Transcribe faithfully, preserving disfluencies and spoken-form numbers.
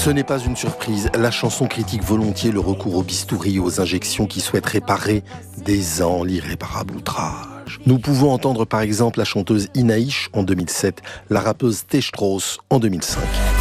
Ce n'est pas une surprise, la chanson critique volontiers le recours au bistouri et aux injections qui souhaitent réparer des ans l'irréparable outrage. Nous pouvons entendre par exemple la chanteuse Inaïch en deux mille sept, la rappeuse T. Strauss en deux mille cinq.